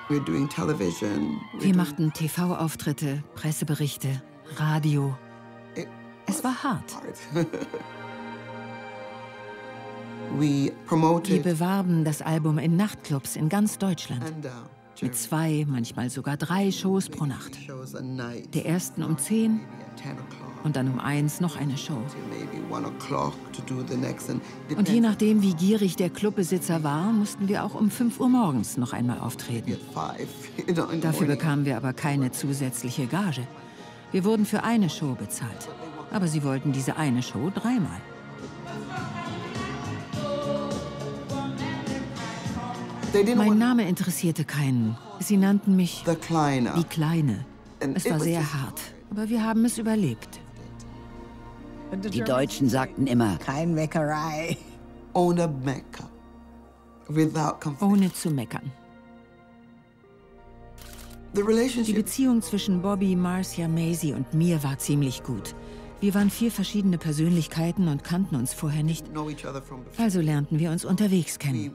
Wir machten TV-Auftritte, Presseberichte, Radio. Es war hart. Wir bewarben das Album in Nachtclubs in ganz Deutschland. Mit 2, manchmal sogar 3 Shows pro Nacht. Der ersten um 10 und dann um 1 noch eine Show. Und je nachdem, wie gierig der Clubbesitzer war, mussten wir auch um 5 Uhr morgens noch einmal auftreten. Dafür bekamen wir aber keine zusätzliche Gage. Wir wurden für eine Show bezahlt. Aber sie wollten diese eine Show 3-mal. Mein Name interessierte keinen. Sie nannten mich die Kleine. Es war sehr hart, aber wir haben es überlebt. Die Deutschen sagten immer, kein Meckerei. Ohne zu meckern. Die Beziehung zwischen Bobby, Marcia, Maisie und mir war ziemlich gut. Wir waren 4 verschiedene Persönlichkeiten und kannten uns vorher nicht. Also lernten wir uns unterwegs kennen.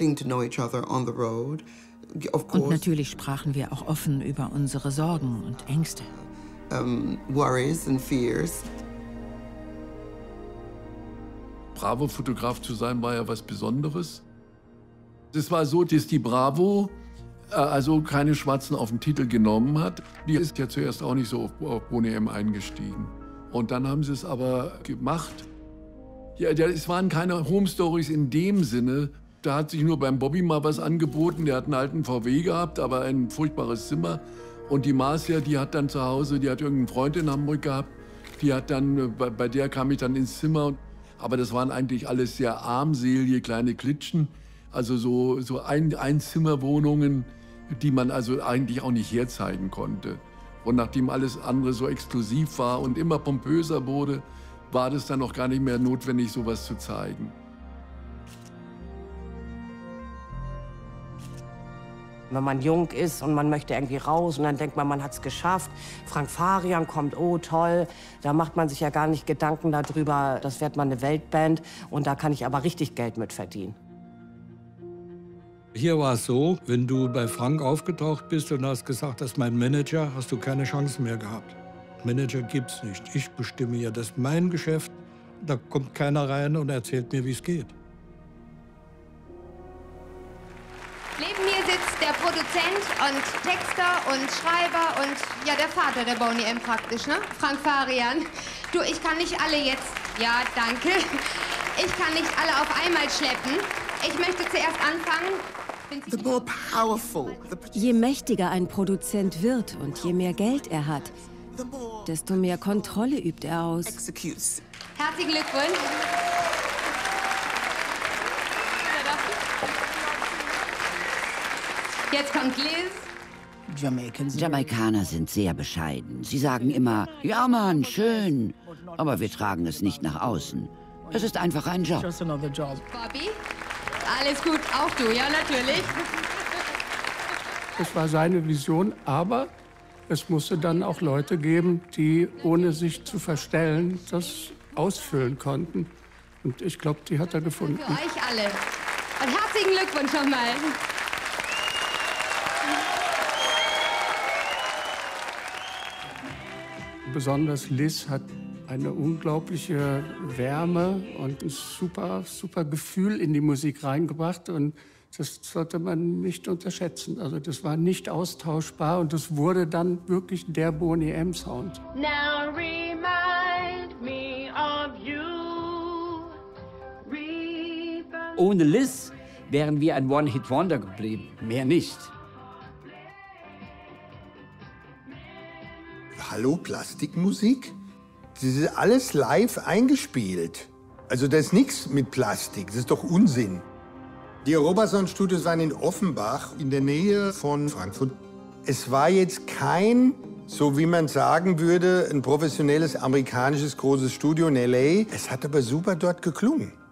Und natürlich sprachen wir auch offen über unsere Sorgen und Ängste. Bravo-Fotograf zu sein, war ja was Besonderes. Es war so, dass die Bravo also keine Schwarzen auf den Titel genommen hat. Die ist ja zuerst auch nicht so auf Boney M eingestiegen. Und dann haben sie es aber gemacht. Ja, es waren keine Home Stories in dem Sinne. Da hat sich nur beim Bobby mal was angeboten. Der hat einen alten VW gehabt, aber ein furchtbares Zimmer. Und die Marcia, die hat dann zu Hause, die hat irgendeinen Freund in Hamburg gehabt. Die hat dann, bei der kam ich dann ins Zimmer. Aber das waren eigentlich alles sehr armselige kleine Klitschen. Also so Einzimmerwohnungen, die man also eigentlich auch nicht herzeigen konnte. Und nachdem alles andere so exklusiv war und immer pompöser wurde, war das dann auch gar nicht mehr notwendig, sowas zu zeigen. Wenn man jung ist und man möchte irgendwie raus und dann denkt man hat es geschafft. Frank Farian kommt, oh toll. Da macht man sich ja gar nicht Gedanken darüber, das wird mal eine Weltband und da kann ich aber richtig Geld mit verdienen. Hier war es so, wenn du bei Frank aufgetaucht bist und hast gesagt, das ist mein Manager, hast du keine Chance mehr gehabt. Manager gibt's nicht. Ich bestimme ja, das ist mein Geschäft. Da kommt keiner rein und erzählt mir, wie es geht. Neben mir sitzt der Produzent und Texter und Schreiber und ja, der Vater der Boney M praktisch, ne? Frank Farian. Du, ich kann nicht alle jetzt, ja, danke. Ich kann nicht alle auf einmal schleppen. Ich möchte zuerst anfangen. Je mächtiger ein Produzent wird und je mehr Geld er hat, desto mehr Kontrolle übt er aus. Herzlichen Glückwunsch. Jetzt kommt Liz. Jamaikaner sind sehr bescheiden. Sie sagen immer, ja Mann, schön. Aber wir tragen es nicht nach außen. Es ist einfach ein Job. Bobby? Alles gut, auch du, ja, natürlich. Es war seine Vision, aber es musste dann auch Leute geben, die, ohne sich zu verstellen, das ausfüllen konnten. Und ich glaube, die hat er gefunden. Für euch alle. Und herzlichen Glückwunsch nochmal. Besonders Liz hat eine unglaubliche Wärme und ein super Gefühl in die Musik reingebracht. Und das sollte man nicht unterschätzen. Also das war nicht austauschbar und das wurde dann wirklich der Boney M Sound. Now remind me of you. Ohne Liz wären wir ein One-Hit-Wonder geblieben. Mehr nicht. Hallo, Plastikmusik? Das ist alles live eingespielt. Also da ist nichts mit Plastik, das ist doch Unsinn. Die Robertson-Studios waren in Offenbach, in der Nähe von Frankfurt. Es war jetzt kein, so wie man sagen würde, ein professionelles amerikanisches großes Studio in L.A. Es hat aber super dort geklungen.